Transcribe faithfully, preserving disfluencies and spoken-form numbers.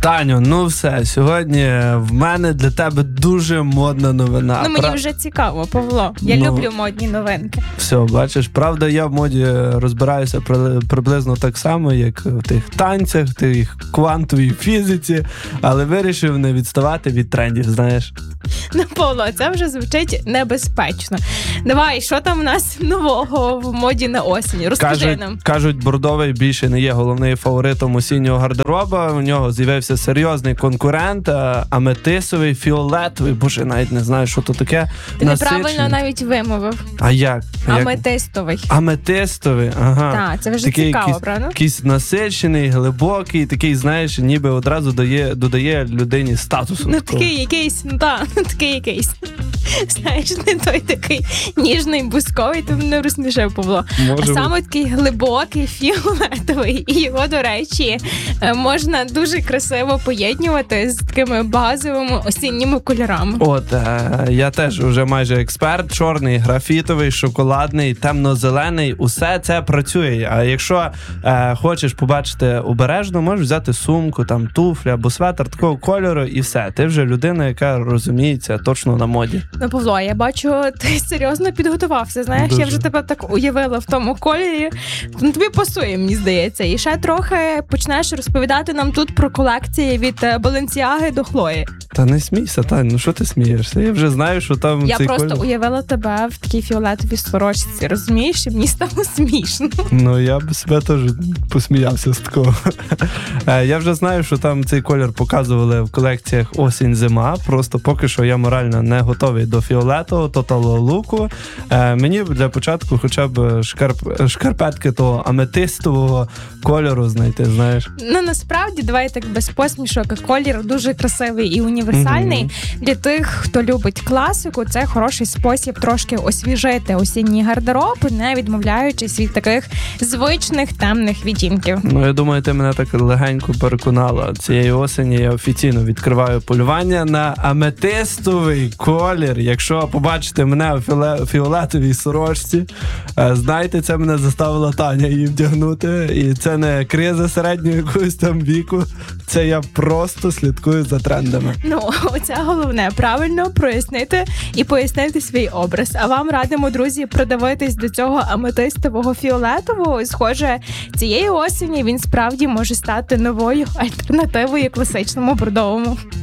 Таню, ну все, сьогодні в мене для тебе дуже модна новина. Ну, мені Пра... вже цікаво, Павло. Я ну, люблю модні новинки. Все, бачиш, правда, я в моді розбираюся приблизно так само, як в тих танцях, в тих квантовій фізиці, але вирішив не відставати від трендів, знаєш. Ну, Павло, це вже звучить небезпечно. Давай, що там у нас нового в моді на осінь? Розкажи кажуть, нам. Кажуть, бордовий більше не є головним фаворитом осіннього гардероба. У нього з'явився серйозний конкурент, аметисовий, фіолетовий. Боже, навіть не знаю, що то таке. Ти неправильно навіть вимовив. А як? Аметистовий. Аметистовий, ага. Так, це вже такий цікаво, якийсь, правда? Якийсь насичений, глибокий, такий, знаєш, ніби одразу дає, додає людині статусу. Ну, такого. такий якийсь, ну так, такий якийсь. Знаєш, не той такий ніжний, бусковий, то не розсмішив, Павло. Може а саме такий глибокий, фіолетовий. І його, до речі, можна дуже красиво поєднувати з такими базовими осінніми кольорами. От, е, я теж вже майже експерт. Чорний, графітовий, шоколадний, темно-зелений. Усе це працює. А якщо е, хочеш побачити обережно, можеш взяти сумку, там, туфлі або светр такого кольору і все. Ти вже людина, яка розуміється точно на моді. Ну, Павло, я бачу, ти серйозно підготувався, знаєш, Дуже. Я вже тебе так уявила в тому кольорі. Ну, тобі пасує, мені здається. І ще трохи почнеш розповідати нам тут про колекції від Баленсіаги до Хлої. Та не смійся, Тань, ну що ти смієшся? Я вже знаю, що там Я цей просто колір... уявила тебе в такій фіолетовій сорочці, розумієш? І мені стало смішно. Ну, я б себе теж посміявся з такого. Я вже знаю, що там цей колір показували в колекціях осінь-зима, просто поки що я морально не готовий до фіолетового, тоталого луку. Мені для початку хоча б шкарп... шкарпетки того аметистового кольору знайти, знаєш. Ну, насправді, давай так без посмішок, колір дуже красивий і універсальний. Mm-hmm. Для тих, хто любить класику, це хороший спосіб трошки освіжити осінній гардероб, не відмовляючись від таких звичних темних відтінків. Ну, я думаю, ти мене так легенько переконала. Цієї осені я офіційно відкриваю полювання на аметистовий колір. Якщо побачите мене у фіоле... фіолетовій сорочці, знайте, це мене заставила Таня її вдягнути. І це не криза середнього якогось там віку. Це я просто слідкую за трендами. Ну, це головне, правильно прояснити і пояснити свій образ. А вам радимо, друзі, придивитись до цього аметистового фіолетового. Схоже, цієї осені він справді може стати новою альтернативою класичному бордовому.